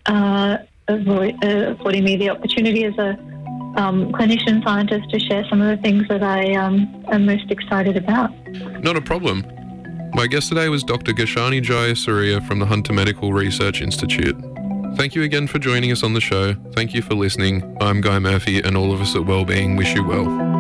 affording me the opportunity as a clinician scientist to share some of the things that I am most excited about. Not a problem. My guest today was Dr. Gashani Jayasuriya from the Hunter Medical Research Institute. Thank you again for joining us on the show. Thank you for listening. I'm Guy Murphy, and all of us at Wellbeing wish you well.